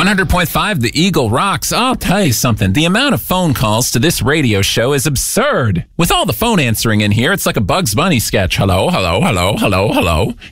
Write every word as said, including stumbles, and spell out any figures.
one hundred point five, The Eagle rocks. I'll tell you something. The amount of phone calls to this radio show is absurd. With all the phone answering in here, it's like a Bugs Bunny sketch. Hello, hello, hello, hello, hello.